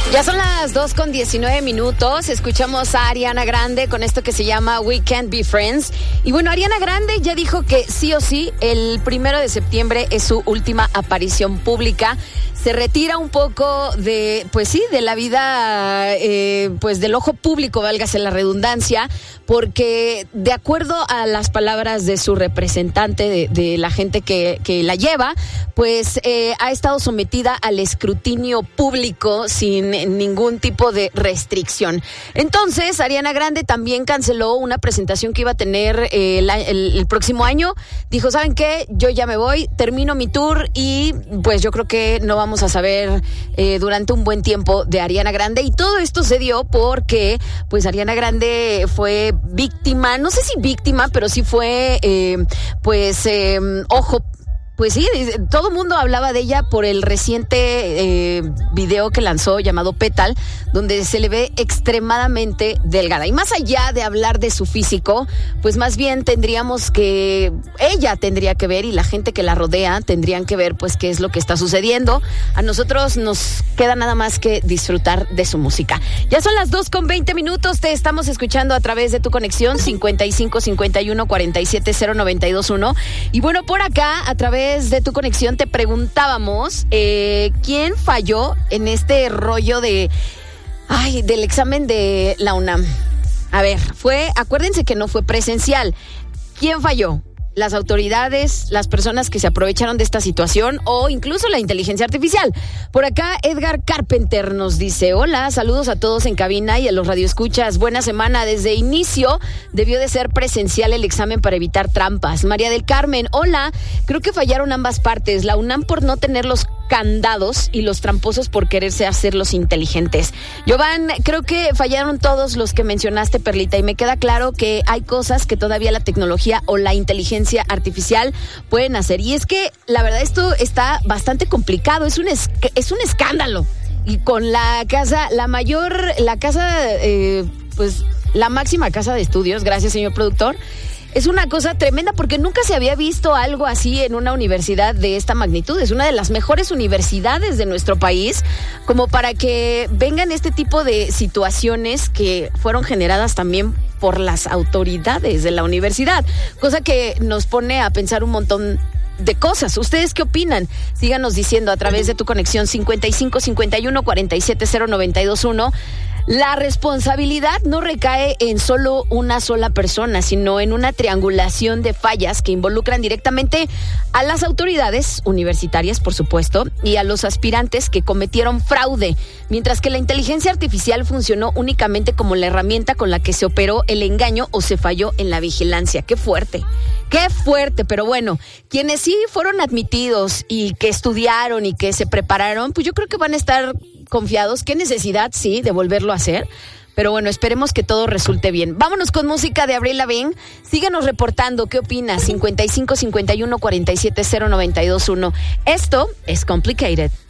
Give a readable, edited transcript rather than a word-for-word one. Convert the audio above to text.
Ya son las 2:19. Escuchamos a Ariana Grande con esto que se llama We Can't Be Friends. Y bueno, Ariana Grande ya dijo que sí o sí, el 1 de septiembre es su última aparición pública. Se retira un poco de, pues sí, de la vida, pues del ojo público, válgase la redundancia, porque de acuerdo a las palabras de su representante, de la gente que la lleva, pues ha estado sometida al escrutinio público sin ningún tipo de restricción. Entonces, Ariana Grande también canceló una presentación que iba a tener el próximo año. Dijo, ¿saben qué? Yo ya me voy, termino mi tour y pues yo creo que no vamos a saber durante un buen tiempo de Ariana Grande. Y todo esto se dio porque pues Ariana Grande fue víctima, no sé si víctima, pero sí fue ojo. Pues sí, todo el mundo hablaba de ella por el reciente video que lanzó llamado Petal, donde se le ve extremadamente delgada. Y más allá de hablar de su físico, pues más bien ella tendría que ver y la gente que la rodea tendrían que ver pues qué es lo que está sucediendo. A nosotros nos queda nada más que disfrutar de su música. Ya son las 2:20, te estamos escuchando a través de tu conexión 55 51 47 092.1. Y bueno, por acá, a través de tu conexión te preguntábamos quién falló en este rollo del examen de la UNAM. A ver, acuérdense que no fue presencial. ¿Quién falló? ¿Las autoridades, las personas que se aprovecharon de esta situación o incluso la inteligencia artificial? Por acá Edgar Carpenter nos dice, hola, saludos a todos en cabina y a los radioescuchas, buena semana. Desde inicio debió de ser presencial el examen para evitar trampas. María del Carmen, hola, creo que fallaron ambas partes, la UNAM por no tener los candados y los tramposos por quererse hacer los inteligentes. Jovan, creo que fallaron todos los que mencionaste, Perlita, y me queda claro que hay cosas que todavía la tecnología o la inteligencia artificial pueden hacer. Y es que, la verdad, esto está bastante complicado, es un escándalo. Y con la máxima casa de estudios, gracias, señor productor, es una cosa tremenda porque nunca se había visto algo así en una universidad de esta magnitud. Es una de las mejores universidades de nuestro país, como para que vengan este tipo de situaciones que fueron generadas también por las autoridades de la universidad, cosa que nos pone a pensar un montón de cosas. ¿Ustedes qué opinan? Síganos diciendo a través de tu conexión 55 51 47 092.1. La responsabilidad no recae en solo una sola persona, sino en una triangulación de fallas que involucran directamente a las autoridades universitarias, por supuesto, y a los aspirantes que cometieron fraude, mientras que la inteligencia artificial funcionó únicamente como la herramienta con la que se operó el engaño o se falló en la vigilancia. ¡Qué fuerte! ¡Qué fuerte! Pero bueno, quienes sí fueron admitidos y que estudiaron y que se prepararon, pues yo creo que van a estar confiados. Qué necesidad, sí, de volverlo a hacer. Pero bueno, esperemos que todo resulte bien. Vámonos con música de Avril Lavigne. Síguenos reportando. ¿Qué opinas? 55 51 47 092.1. Esto es Complicated.